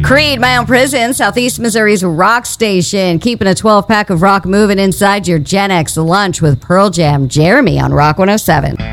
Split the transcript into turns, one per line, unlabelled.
Creed, My Own Prison, Southeast Missouri's rock station, keeping a 12-pack of rock moving inside your Gen X lunch with Pearl Jam. Jeremy on Rock 107.